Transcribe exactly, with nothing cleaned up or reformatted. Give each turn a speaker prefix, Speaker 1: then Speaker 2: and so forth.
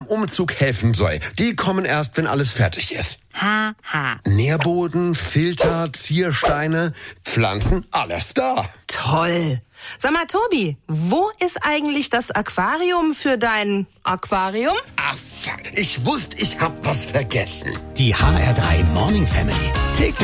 Speaker 1: Umzug helfen soll, die kommen erst, wenn alles fertig ist.
Speaker 2: Ha, ha.
Speaker 1: Nährboden, Filter, Ziersteine, Pflanzen, alles da.
Speaker 2: Toll. Sag mal, Tobi, wo ist eigentlich das Aquarium für dein Aquarium?
Speaker 1: Ach, fuck. Ich wusste, ich hab was vergessen.
Speaker 3: Die H R drei Morning Family. Täglich